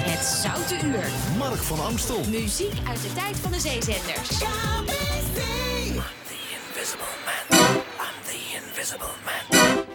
Het Zoute Uur. Mark van Amstel. Muziek uit de tijd van de zeezenders. I'm the invisible man. I'm the invisible man.